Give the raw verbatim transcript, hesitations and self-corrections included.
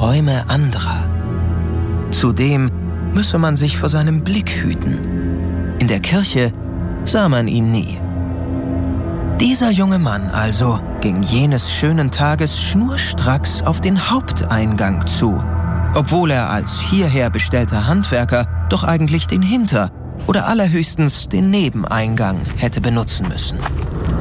Träume anderer. Zudem müsse man sich vor seinem Blick hüten. In der Kirche sah man ihn nie. Dieser junge Mann also ging jenes schönen Tages schnurstracks auf den Haupteingang zu, obwohl er als hierher bestellter Handwerker doch eigentlich den Hinter- oder allerhöchstens den Nebeneingang hätte benutzen müssen.